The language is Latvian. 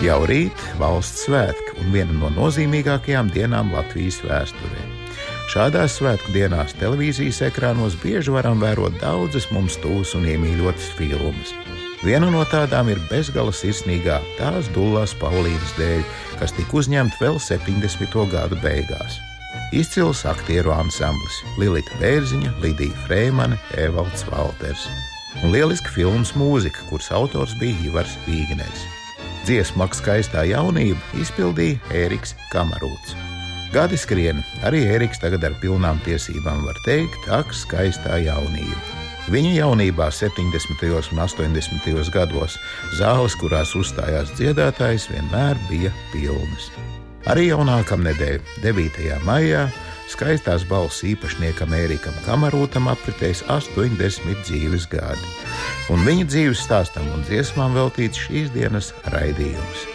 Jau rīt valsts svētki un viena no nozīmīgākajām dienām Latvijas vēsturē. Šādās svētku dienās televīzijas ekrānos bieži varam vērot daudzas mums tuvas un iemīļotas filmas. Viena no tādām ir bezgala sirsnīgā Tās Dullās Paulīnas dēļ, kas tika uzņemta vēl 70. gadu beigās. Izcils aktieru ansamblis Lilita Bērziņa, Lidija Freimane, Evalds Valters. Un lieliska filmas mūzika, kuras autors bija Ivars Vīgners. Dziesmu Skaistā jaunība izpildīja Ēriks Kamarūts. Gadi skrien, arī Ēriks tagad ar pilnām tiesībām var teikt Skaistā jaunība. Viņa jaunībā 70. un 80. gados zāles, kurās uzstājās dziedātājs, vienmēr bija pilnas. Arī jaunākamnedēļ, 9. maijā, Skaistās balss īpašniekam Ērikam Kamarūtam apritēs 80 dzīves gadi. Un viņa dzīves stāstam un dziesmām veltīts šīs dienas raidījums.